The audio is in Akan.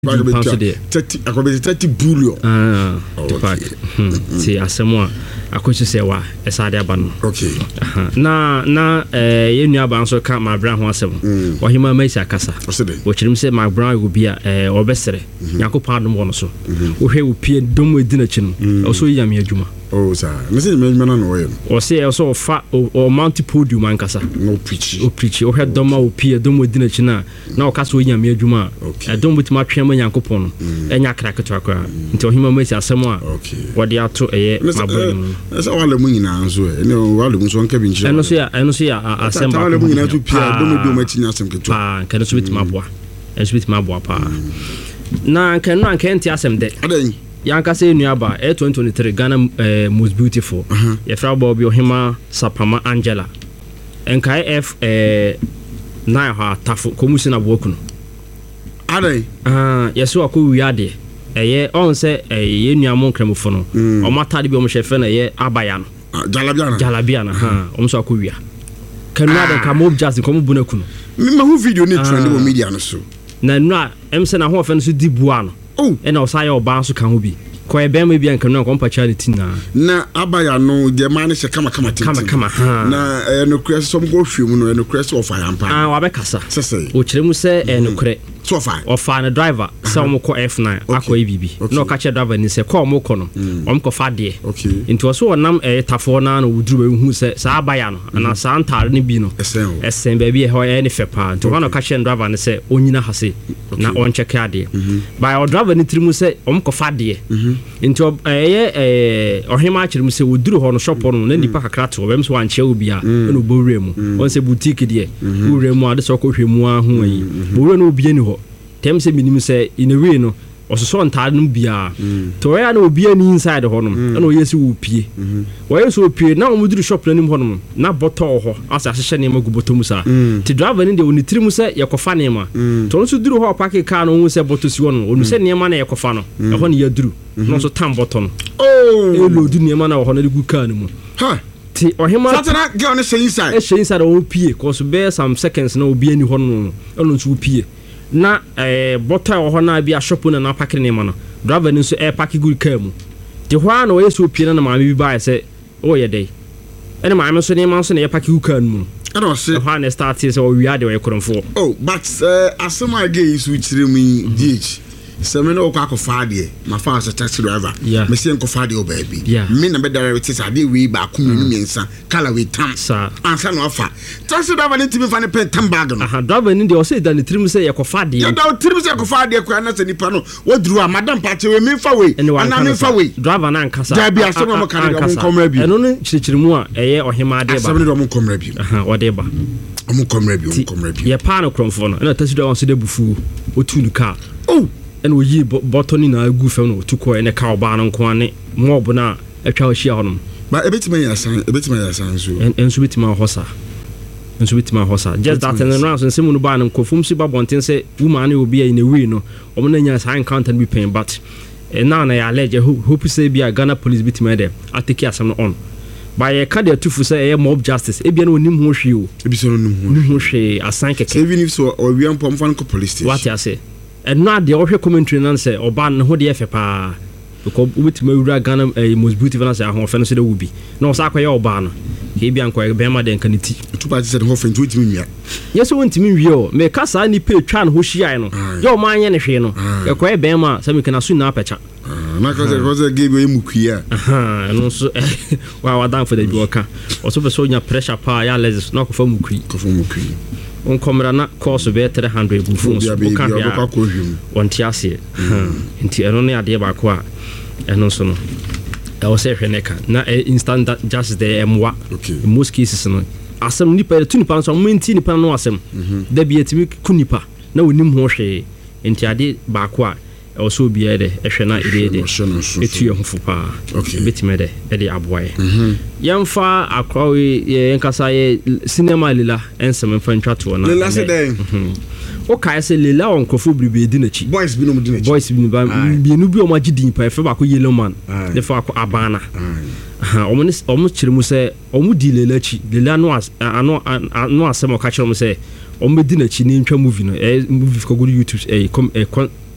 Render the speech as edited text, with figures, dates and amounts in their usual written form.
30 billion. See, asemo akochi se wa esade aba no. Okay. Na ye nua ba nso ka ma bra ho asem. Ohima ma isi akasa. Wo chirim se ma bra go bia obesere. Yakopon adom wo no so. Wo hwe wo pie dom edi na chi no. O so yam adwuma. Oh sir. Me say me na no wo. O say o so fa o mount podium ankasa. No preach. O preach. O hwe dom wo pie dom edi na chi na o ka so yam adwuma. Dom butima twa ma Yakopon no. Enya kraketo akwa. Nti ohima ma isi asem a. Okay. Wo de ato ma bra mu. Esa wale mu nyina nso ene wale mu so nka bi nchi. Eno so ya asem ba. Wale mu nyina to pia dom achinya asem keto. Nka no so bitima boa. Enso bitima boa pa. Na nka no anka enti asem de. Adan. Yanka say nuaba 2023 Ghana most beautiful. Ye fra bo bi ohima Sapama Angela. Enka F na ha tafo komusi na boku no. Adan. Yeso akọ wiade. Eye on say ye nuamon kremofo no. O matade bi o mhyefe na ye abaya no. Jalabia na o mso akọ wia. Kanu ade ka mob just ko bu na ku no. Me ma hu video ni trend wo media no so. Na nua emse na ho ofe no so di bua no. Oh, e na osaye oba so ka ho bi. Ko e be ma bi anka no ko mpacha ni tin na abaya no de ma ne se kama tin. Na no krese som go hwemu no no krese of ayampa. Wa be kasa. Sese. O kiremu se no kre. So far. O fa na driver se o mo ko F9 akọ EBB. No ka che driver ni se ko mo ko no. O mo ko fa de. Okay. Into so wonam tafo na wuduru hu se sa abaya no na sa antare ni bi no. Esen ba bi e ho e ne fe pa. Into no ka che driver ni se onyina hase na on check ade. By o driver ni trimu se o mo ko fa de. Into ohima akiremu se wuduru ho no shop no na nipa kakra to bem so anche obi a no bowre mu. On se boutique de. Bowre mu ade so ko hwemu ahu ayi. Bowre no obi ani ho. Tem se minim se in a way no ososo ntade no bia to ya na obi ani inside ho no na oyesi wo pie wo yeso pie na omuduru shop na nim ho no na bottle ho asa hye ne magu botom sa ti driver ni de oni tirimu se yekofa ne ma to no so duru ho park car no hu se bottle si wo no onu se ne ma na yekofa no e ho ne yaduru no so tam bottle no e load ne ma na ho na gu car no mu ha ti ohima satana girl ne she inside o pie cause be some seconds na obi ani ho no no so pie na bottle ho na bia shop na pack ne ma no driver ni so pack good car mu ti ho na o yeso pie na ma bi ba se o ye dey ene ma me so ne ma so na pack good car mu and o se ho na start so we are the ekoromfo oh but asema again is which remi DH seme no kwa kofa de ma fa as a taxi driver me se nkofa de o baby me na be direct say ade we ba ku menu miensa kala we tam ansa no afa taxi driver ni timi fa ne pen tam bag no driver ni de o say da ni trim say yakofa de ya da trim say yakofa de kwa na se nipa no woduru a madam pa che we me fa we ana me fa we driver na nkasa da bia so no mo kan de mo komra bi eno no chirichirimu a eye ohima de ba asem de mo komra bi o de ba mo komra bi ye pa no kromfo no na taxi driver so de bufu o tu nu car oh and we yi bottle na agu fam no to ko ene ka oba no nko ane mob na atwa o hia honom ba ebetima ya san so enso betima hosa just that and rounds and simu no ba no kofum si ba bonten say woman na obi in a way no o na nya san encounter be pain but now na ya allege hope say be a Ghana police betima there atake asam no on by a card to say mob justice e bia na onim ho hwe o e bi so no nim ho hwe asan keke even if so or we am pom fan ko police station what I say and not the official commentary nan say oba no ho de efe pa because with me wura Ghana most beautiful na say ahon fe no so de wubi na o sa akwa ye oba no he bia nko be ma de nkaniti two party said ho fe nti wotimi nwia yes wontimi wie o me kasa ni pe twa no ho hia no ye o ma anye ne hwe no e kwa be ma say me kana su na apecha na cause give you mukia no so wa dan for the biwaka o so be so nya pressure pa ya lezis na ko fa mukui on komra na course be 300 bufuns o kan ya on tiase nti eno ne ade ba ko a eno so no e o se hweneka na instant justice the mwa in most cases no asem nipa tu nipa so menti nipa no asem da bi etimi kunipa na wonim ho hwe nti ade ba ko a e o so bi ede ehwe na ide etu ye ho fupa betime de ede aboaye yamfa akwawe yenkasa ye cinema lila ensem mfa ntwa to na lila se den o kai se lila on kofo bribe di na chi boys bi no mu di na chi boys bi ba bi no bi o ma gidin pa efe ba ko yellow man de fa ko abana omo chirimu se omo di lila chi lila no asem o ka chiro mu se omo di na chi ni ntwa movie no movie ko go YouTube